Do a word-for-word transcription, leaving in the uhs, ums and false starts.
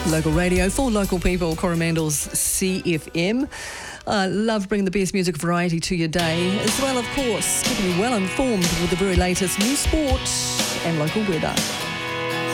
Local radio for local people, Coromandel's C F M. I uh, love bringing the best music variety to your day, as well, of course, keeping you well informed with the very latest news, sport and local weather.